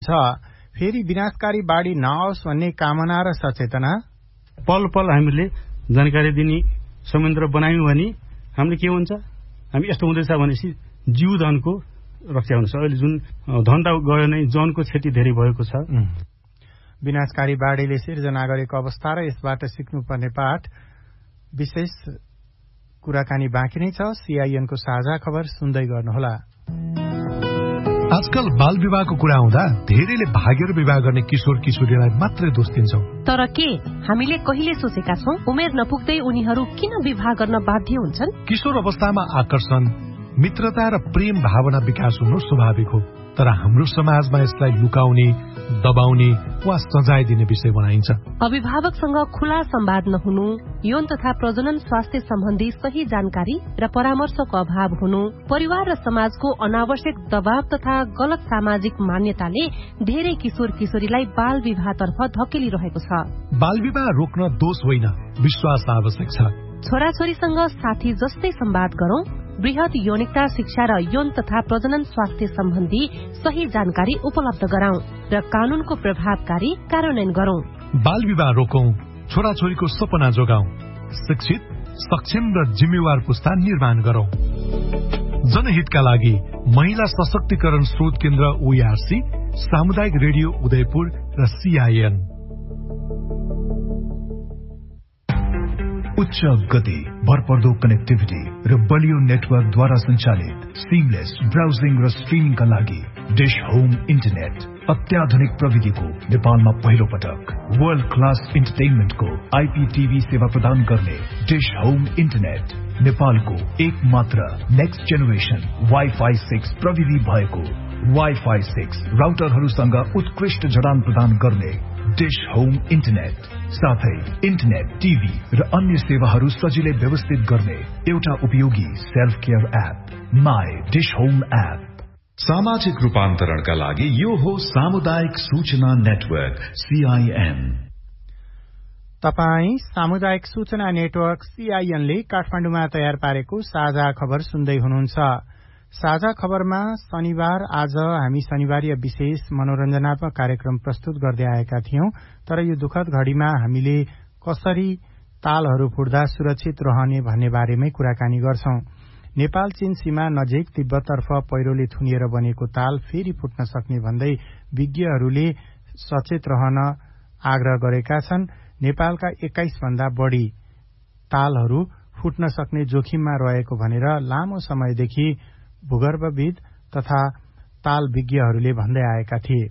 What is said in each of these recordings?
छ फेरि विनाशकारी बाढी नआओस् भन्ने कामना र सचेतना पल पल हामीले जानकारी दिने संयन्त्र बनायौं भने हामीले के हुन्छ हामी यस्तो हुँदैछ भनेपछि जीवधनको रक्षा हुन्छ। अहिले जुन धन त गयो नै जनको क्षति धेरै भएको छ। विनाशकारी बाढीले सिर्जना गरेको अवस्था र यसबाट सिक्नुपर्ने पाठ विशेष कुराकानी बाँकी नै छ। सीआईएनको साझा खबर सुन्दै गर्नुहोला। आजकल बाल विवाहको कुरा आउँदा धेरैले भागेर विवाह गर्ने किशोर किशोरीलाई मात्रै दोष दिन्छौं। तर के हामीले कहिले सोचेका छौं उमेर नपुग्दै उनीहरू किन विवाह गर्न बाध्य हुन्छन्? किशोर अवस्थामा आकर्षण, मित्रता र प्रेम भावना विकास हुनु स्वाभाविक हो, तर हाम्रो समाजमा यसलाई लुकाउने, दबाउने वा सजाय दिने विषय बनाइन्छ। अभिभावकसँग खुला संवाद नहुनु, यौन तथा प्रजनन स्वास्थ्य सम्बन्धी सही जानकारी र परामर्शको अभाव हुनु, परिवार र समाजको अनावश्यक दबाव तथा गलत सामाजिक मान्यताले धेरै किशोर किशोरीलाई बाल विवाहतर्फ धकेलिरहेको छ। बाल विवाह रोक्न दोष होइन, विश्वास आवश्यक छ। छोराछोरीसँग साथी जस्तै संवाद गरौं, बृहत यौनिकता शिक्षा र यौन तथा प्रजनन स्वास्थ्य सम्बन्धी सही जानकारी उपलब्ध गराउँ र कानूनको प्रभावकारी कार्यान्वयन गरौं। बाल विवाह रोकौं, छोराछोरीको सपना जोगाउँ, शिक्षित, सक्षम र जिम्मेवार पुस्ता निर्माण गरौं। जनहितका लागि महिला सशक्तिकरण स्रोत केन्द्र ओआरसी, सामुदायिक रेडियो उदयपुर र सीआईएन। उच्च गति, भरपर्दो कनेक्टिभिटी र बलियो नेटवर्कद्वारा सञ्चालित सिमलेस ब्राउजिङ र स्ट्रिमिङका लागि डिश होम इन्टरनेट अत्याधुनिक प्रविधिको नेपालमा पहिलो पटक वर्ल्ड क्लास इन्टरटेनमेन्टको आईपीटीभी सेवा प्रदान गर्ने डिश होम इन्टरनेट नेपालको एक मात्र नेक्स्ट जेनेरेसन वाइफाई 6 प्रविधि भएको वाइफाई 6 राउटरहरूसँग उत्कृष्ट जडान प्रदान गर्ने डिश होम इन्टरनेट, साथै इन्टरनेट, टिभी र अन्य सेवाहरू सजिलै व्यवस्थित गर्ने एउटा उपयोगी self care app my dish home app. सामाजिक रूपान्तरणका लागि यो हो सामुदायिक सूचना नेटवर्क सीआईएन। तपाई सामुदायिक सूचना नेटवर्क सीआईएनले काठमाडौँमा तयार पारेको साझा खबर सुन्दै हुनुहुन्छ। साझा खबरमा शनिबार आज हामी शनिबारीय विशेष मनोरञ्जनात्मक कार्यक्रम प्रस्तुत गर्दै आएका थियौं, तर यो दुखद घड़ीमा हामीले कसरी तालहरू फुट्दा सुरक्षित रहने भन्ने बारेमै कुराकानी गर्छौं। नेपाल चीन सीमा नजिक तिब्बततर्फ पहिरोले थुनिएर बनेको ताल फेरि फुट्न सक्ने भन्दै विज्ञहरूले सचेत रहन आग्रह गरेका छन्। नेपालका 21 भन्दा बढ़ी तालहरू फुट्न सक्ने जोखिममा रहेको भनेर लामो समयदेखि भूगर्भविद तथा ताल विज्ञहरूले भन्दै आएका थिए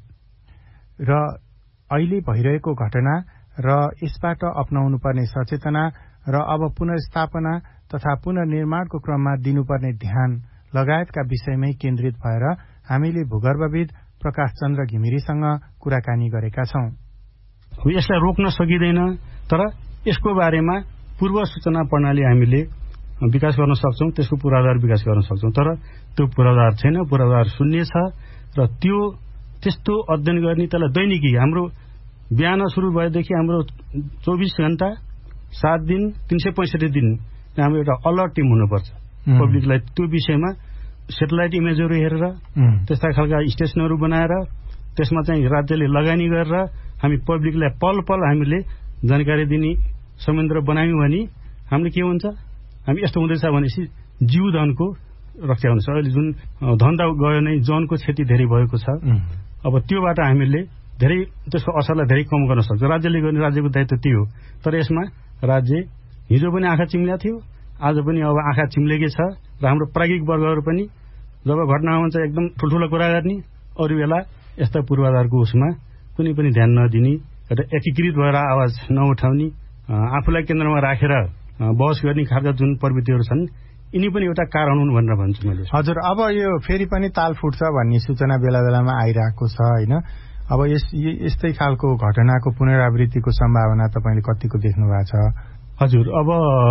र अहिले भइरहेको घटना र यसबाट अपनाउनुपर्ने सचेतना र अब पुनर्स्थापना तथा पुनर्निर्माणको क्रममा दिनुपर्ने ध्यान लगायतका विषयमै केन्द्रित भएर हामीले भूगर्भविद प्रकाश चन्द्र घिमिरेसँग कुराकानी गरेका छौं। यसलाई रोक्न सकिँदैन, तर यसको बारेमा पूर्व सूचना प्रणाली हामीले विकास गर्न सक्छौं, त्यसको पूर्वाधार विकास गर्न सक्छौं, तर त्यो पूर्वाधार छैन, पूर्वाधार शून्य छ र त्यो त्यस्तो अध्ययन गर्ने त्यसलाई दैनिकी हाम्रो बिहान सुरु भएदेखि हाम्रो 24 घण्टा 7 दिन 365 दिन हाम्रो एउटा अलर्ट टिम हुनुपर्छ। पब्लिकलाई त्यो विषयमा सेटेलाइट इमेजहरू हेरेर त्यस्ता खालका स्टेशनहरू बनाएर त्यसमा चाहिँ राज्यले लगानी गरेर हामी पब्लिकलाई पल पल हामीले जानकारी दिने संयन्त्र बनायौं भने हामीले के हुन्छ हामी यस्तो हुँदैछ भनेपछि जीवधनको रक्षा हुन्छ। अहिले जुन धन त गयो नै जनको क्षति धेरै भएको छ, अब त्योबाट हामीले धेरै त्यसको असरलाई धेरै कम गर्न सक्छ। राज्यले गर्ने राज्यको दायित्व त्यो हो, तर यसमा राज्य हिजो पनि आँखा चिम्ल्या थियो, आज पनि अब आँखा चिम्लेकै छ र हाम्रो प्राज्ञिक वर्गहरू पनि जब घटना हुन्छ एकदम ठुल्ठुलो कुरा गर्ने, अरू बेला यस्ता पूर्वाधारको उसमा कुनै पनि ध्यान नदिने, एउटा एकीकृत भएर आवाज नउठाउने, आफूलाई केन्द्रमा राखेर बहस गर्ने खालका जुन प्रवृत्तिहरू छन् यिनी पनि एउटा कारण हुन् भनेर भन्छु मैले। हजुर, अब यो फेरि पनि ताल फुट्छ भन्ने सूचना बेला बेलामा आइरहेको छ हैन? अब यस्तै खालको घटनाको पुनरावृत्तिको सम्भावना तपाईले कतिको देख्नु भएको छ? हजुर, अब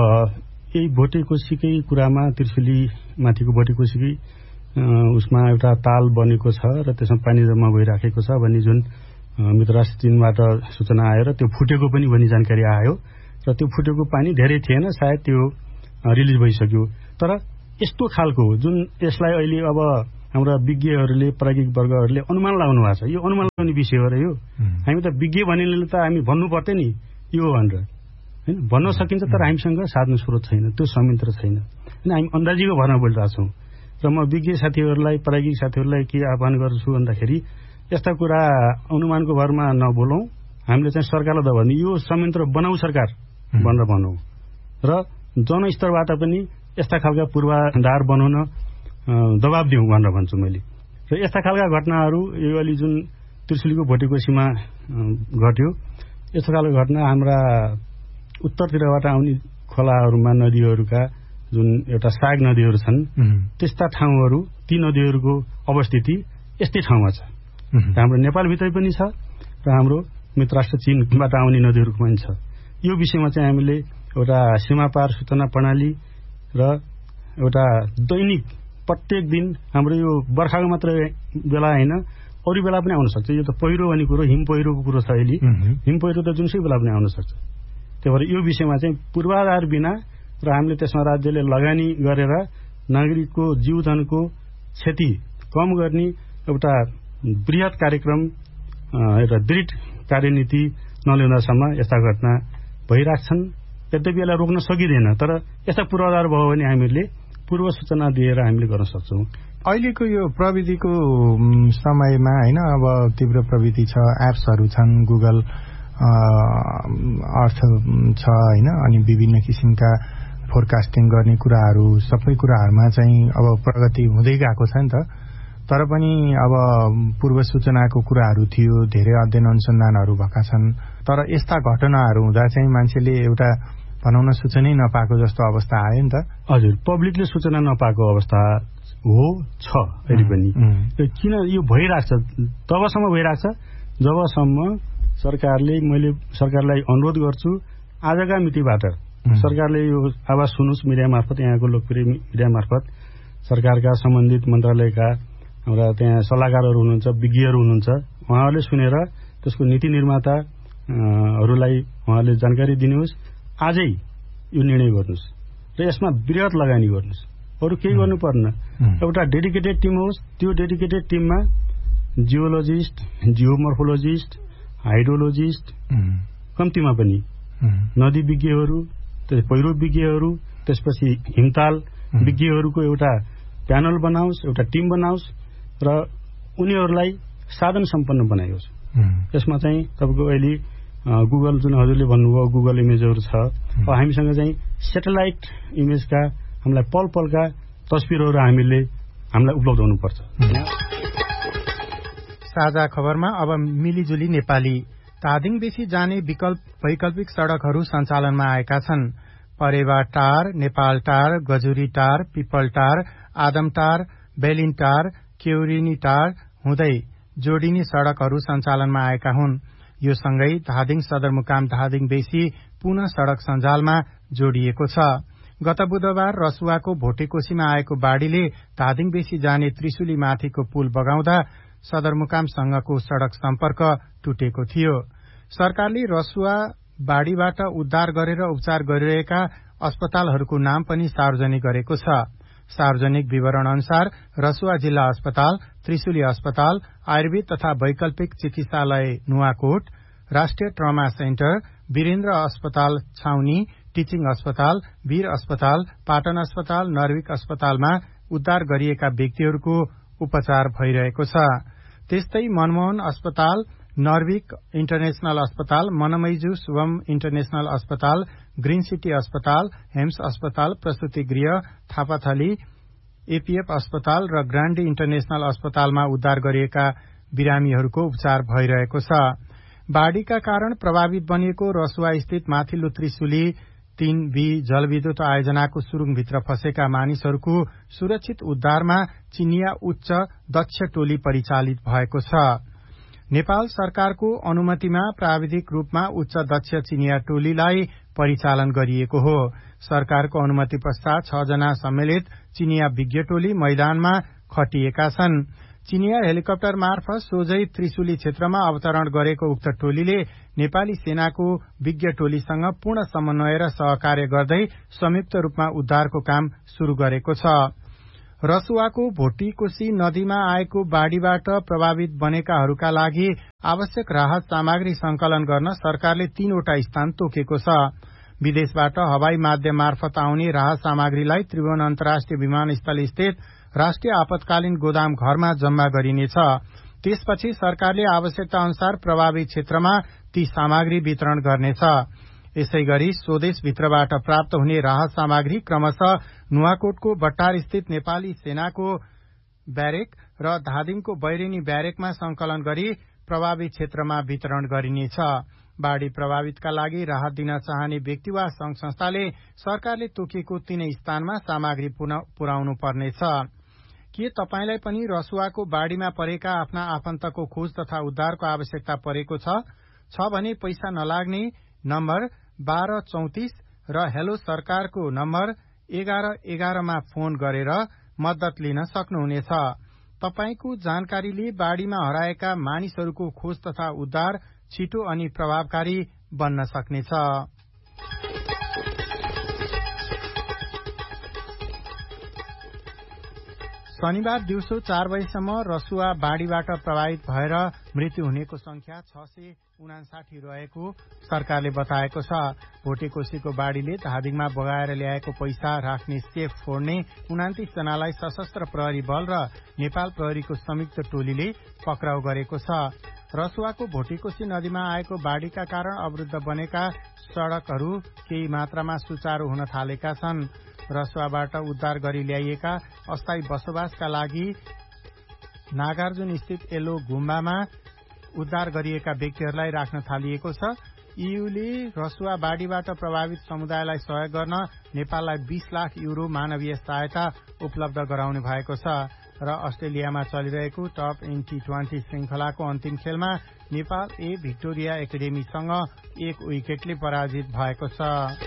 यही भोटेकोसीकै कुरामा त्रिशुली माथिको भोटेकोसीकै उसमा एउटा ताल बनेको छ र त्यसमा पानी जम्मा भइराखेको छ भन्ने जुन मित्रराष्ट्र चीनबाट सूचना आयो र त्यो फुटेको पनि भन्ने जानकारी आयो र त्यो फुटेको पानी धेरै थिएन, सायद त्यो रिलिज भइसक्यो। तर यस्तो खालको जुन यसलाई अहिले अब हाम्रा विज्ञहरूले प्राज्ञिक वर्गहरूले अनुमान लगाउनु भएको छ। यो अनुमान लगाउने विषय हो र यो हामी त विज्ञ भन्नेले त हामी भन्नु पर्थ्यो नि यो भनेर हैन, भन्न सकिन्छ तर हामीसँग साधन स्रोत छैन, त्यो संयन्त्र छैन हैन, हामी अन्दाजीको भरमा बोलिरहेका छौँ। र म विज्ञ साथीहरूलाई प्राज्ञिक साथीहरूलाई के आह्वान गर्छु भन्दाखेरि यस्ता कुरा अनुमानको भरमा नबोलौँ, हामीले चाहिँ सरकारलाई दबाउने यो संयन्त्र बनाऊ सरकार भनेर भनौँ र जनस्तरबाट पनि यस्ता खालका पूर्वाधार बनाउन दबाब दिउँ भनेर भन्छु मैले। र यस्ता खालका घटनाहरू यो अलि जुन त्रिशुलीको भोटेकोसीमा घट्यो, यस्तो खालको घटना हाम्रा उत्तरतिरबाट आउने खोलाहरूमा नदीहरूका जुन एउटा साग नदीहरू छन् त्यस्ता ठाउँहरू, ती नदीहरूको अवस्थिति यस्तै ठाउँमा छ। हाम्रो नेपालभित्रै पनि छ र हाम्रो मित्रराष्ट्र चीनबाट आउने नदीहरूको पनि छ। यो विषयमा चाहिँ हामीले एउटा सीमापार सूचना प्रणाली र एउटा दैनिक प्रत्येक दिन हाम्रो यो बर्खाको मात्र बेला होइन, अरू बेला पनि आउन सक्छ। यो त पहिरो भन्ने कुरो, हिम पहिरोको कुरो छ अहिले, हिम पहिरो त जुनसुकै बेला पनि आउन सक्छ। त्यही भएर यो विषयमा चाहिँ पूर्वाधार बिना र हामीले त्यसमा राज्यले लगानी गरेर नागरिकको जीवजनको क्षति कम गर्ने एउटा बृहत कार्यक्रम, एउटा दृढ कार्यनीति नल्याउँदासम्म यस्ता घटना भइराख्छन्। यद्यपि यसलाई रोक्न सकिँदैन, तर यस्ता पूर्वाधार भयो भने हामीले पूर्व सूचना दिएर हामीले गर्न सक्छौँ। अहिलेको यो प्रविधिको समयमा होइन, अब तीव्र प्रविधि छ, एप्सहरू छन्, गुगल अर्थ छ होइन, अनि विभिन्न किसिमका फोरकास्टिङ गर्ने कुराहरू, सबै कुराहरूमा चाहिँ अब प्रगति हुँदै गएको छ नि त। तर पनि अब पूर्व सूचनाको कुराहरू थियो, धेरै अध्ययन अनुसन्धानहरू भएका छन्, तर यस्ता घटनाहरू हुँदा चाहिँ मान्छेले एउटा भनौँ न सूचनै नपाएको जस्तो अवस्था आयो नि त। हजुर, पब्लिकले सूचना नपाएको अवस्था हो, छ अहिले पनि। किन यो भइरहेछ? तबसम्म भइरहेछ जबसम्म सरकारले, मैले सरकारलाई अनुरोध गर्छु आजका मितिबाट सरकारले यो आवाज सुनुस् मिडिया मार्फत, यहाँको लोकप्रिय मिडिया मार्फत सरकारका सम्बन्धित मन्त्रालयका हाम्रा त्यहाँ सल्लाहकारहरू हुनुहुन्छ, विज्ञहरू हुनुहुन्छ, उहाँहरूले सुनेर त्यसको नीति निर्माताहरूलाई उहाँले जानकारी दिनुहोस्। आजै यो निर्णय गर्नुहोस् र यसमा बृहत लगानी गर्नुहोस्, अरू केही गर्नु पर्न। एउटा डेडिकेटेड टिम होस्, त्यो डेडिकेटेड टिममा जियोलोजिस्ट, जियोमर्फोलोजिस्ट, हाइड्रोलोजिस्ट, कम्तीमा पनि नदी विज्ञहरू, पहिरो विज्ञहरू, त्यसपछि हिमताल विज्ञहरूको एउटा प्यानल बनाओस्, एउटा टिम बनाओस् र उनीहरूलाई साधन सम्पन्न बनाइयोस्। यसमा चाहिँ तपाईँको अहिले गुगल, जुन हजुरले भन्नुभयो गुगल इमेजहरू छ, अब हामीसँग चाहिँ सेटेलाइट इमेजका हामीलाई पल पलका तस्बिरहरू हामीलाई उपलब्ध हुनुपर्छ। साझा खबरमा अब मिलिजुली नेपाली। धादिङदेखि जाने वैकल्पिक सड़कहरू सञ्चालनमा आएका छन्। परेवा टार, नेपाल टार, गजुरी टार, पिपल टार, आदम टार, बेलिन टार, केउरिनी टार हुँदै जोडिने सड़कहरू सञ्चालनमा आएका हुन्। यो सँगै धादिङ सदरमुकाम धादिङ बेसी पुनः सड़क सञ्जालमा जोडिएको छ। गत बुधबार रसुवाको भोटेकोसीमा आएको बाढ़ीले धादिङ बेसी जाने त्रिशुली माथिको पुल बगाउँदा सदरमुकामसँगको सड़क सम्पर्क टुटेको थियो। सरकारले रसुवा बाढ़ीबाट उद्धार गरेर उपचार गरिरहेका अस्पतालहरूको नाम पनि सार्वजनिक गरेको छ। सार्वजनिक विवरण अनुसार रसुवा जिल्ला अस्पताल, त्रिशुली अस्पताल, आयुर्वेद तथा वैकल्पिक चिकित्सालय नुवाकोट, राष्ट्रिय ट्रमा सेन्टर, वीरेन्द्र अस्पताल छाउनी, टीचिङ अस्पताल, वीर अस्पताल, पाटन अस्पताल, नर्विक अस्पतालमा उद्धार गरिएका व्यक्तिहरूको उपचार भइरहेको छ। त्यस्तै मनमोहन अस्पताल, नर्विक इन्टरनेशनल अस्पताल, मनमैजू शुभम इन्टरनेशनल अस्पताल, ग्रीन सिटी अस्पताल, हेम्स अस्पताल, प्रसूति गृह, थापाथली, एपीएफ अस्पताल र ग्रान्डी इन्टरनेशनल अस्पतालमा उद्धार गरिएका बिरामीहरूको उपचार भइरहेको छ। बाढ़ीका कारण प्रभावित बनिएको रसुवा स्थित माथिल्लो त्रिशुली 3B जलविद्युत आयोजनाको सुरुङभित्र फँसेका मानिसहरूको सुरक्षित उद्धारमा चिनिया उच्च दक्ष टोली परिचालित भएको छ। नेपाल सरकारको अनुमतिमा प्राविधिक रूपमा उच्च दक्ष चिनिया टोलीलाई परिचालन गरिएको हो। सरकारको अनुमति पश्चात 6 जना सम्मिलित चिनिया विज्ञ टोली मैदानमा खटिएका छन्। चिनिया हेलिकप्टर मार्फत सोझै त्रिशुली क्षेत्रमा अवतरण गरेको उक्त टोलीले नेपाली सेनाको विज्ञ टोलीसँग पूर्ण समन्वय र सहकार्य गर्दै संयुक्त रूपमा उद्धारको काम शुरू गरेको छ। रसुवाको भोटीकोशी नदीमा आएको बाढ़ीबाट प्रभावित बनेकाहरूका लागि आवश्यक राहत सामग्री संकलन गर्न सरकारले 3वटा स्थान तोकेको छ। विदेशबाट हवाई माध्यम मार्फत आउने राहत सामग्रीलाई त्रिभुवन अन्तर्राष्ट्रिय विमानस्थल स्थित राष्ट्रिय आपतकालीन गोदाम घरमा जम्मा गरिनेछ। त्यसपछि सरकारले आवश्यकता अनुसार प्रभावित क्षेत्रमा ती सामग्री वितरण गर्नेछ। यसैगरी स्वदेशभित्रबाट प्राप्त हुने राहत सामग्री क्रमशः नुवाकोटको बट्टार स्थित नेपाली सेनाको ब्यारेक र धादिङको बैरेनी ब्यारेकमा संकलन गरी प्रभावित क्षेत्रमा वितरण गरिनेछ। बाढ़ी प्रभावितका लागि राहत दिन चाहने व्यक्ति वा संघ संस्थाले सरकारले तोकिएको 3 स्थानमा सामग्री पुर्याउनु पर्नेछ। के तपाईलाई पनि रसुवाको बाढ़ीमा परेका आफ्ना आफन्तको खोज तथा उद्धारको आवश्यकता परेको छ भने पैसा नलाग्ने नम्बर 1234 र हेलो सरकारको नम्बर 1111 मा फोन गरेर मद्दत लिन सक्नुहुनेछ। तपाईको जानकारीले बाढ़ीमा हराएका मानिसहरूको खोज तथा उद्धार छिटो अनि प्रभावकारी बन्न सक्नेछ। शनिबार दिउँसो 4 बजेसम्म रसुवा बाढ़ीबाट प्रभावित भएर मृत्यु हुनेको संख्या 659 रहेको सरकारले बताएको छ। भोटेकोशीको बाढ़ीले धादिङमा बगाएर ल्याएको पैसा राख्ने सेफ फोड्ने 29 जनालाई सशस्त्र प्रहरी बल र नेपाल प्रहरीको संयुक्त टोलीले पक्राउ गरेको छ। रसुवाको भोटेकोशी नदीमा आएको बाढ़ीका कारण अवरुद्ध बनेका सड़कहरू केही मात्रामा सुचारू हुन थालेका छन्। रसुवाबाट उद्धार गरी ल्याइएका अस्थायी बसोबासका लागि नागार्जुन स्थित एलो गुम्बामा उद्धार गरिएका व्यक्तिहरूलाई राख्न थालिएको छ। ईयूले रसुवा बाढ़ीबाट प्रभावित समुदायलाई सहयोग गर्न नेपाललाई 20 लाख युरो मानवीय सहायता उपलब्ध गराउने भएको छ र अस्ट्रेलियामा चलिरहेको टप T20 श्रृंखलाको अन्तिम खेलमा नेपाल ए भिक्टोरिया एकाडेमीसँग 1 विकेटले पराजित भएको छ।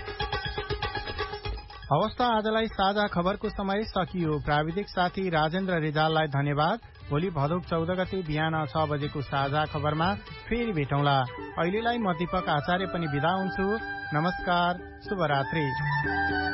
हवस् त आजलाई साझा खबरको समय सकियो। प्राविधिक साथी राजेन्द्र रिजाललाई धन्यवाद। भोलि भदौ 14 गते बिहान 6 बजेको साझा खबरमा फेरि भेटौँला। अहिलेलाई म दीपक आचार्य पनि बिदा हुन्छु। नमस्कार, शुभरात्रि।